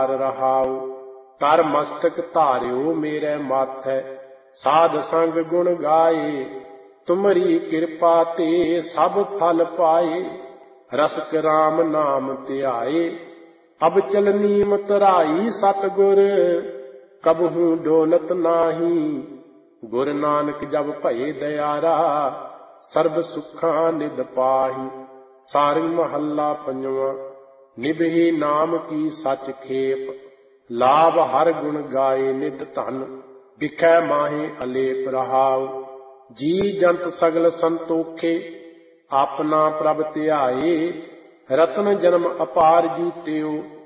रहाऊ। कर मस्तक धार्यो मेरे माथै, साध संग गुण गाए। तुमरी कृपा ते सब फल पाए, रसक राम नाम ध्याए। अब चलनी मतराई सतगुर, कबहू डोलत नाही। गुर नानक जब भये दयारा, सर्ब सुखां निध पाही। सारंग महला पंजवां। निभे नाम की सच खेप, लाभ हर गुण गाए निध धन। बिखै माहे अलेप रहाऊ। जी जंत सगल संतोखे, अपना प्रभ ध्याए। रतन जन्म अपार जीत्यो,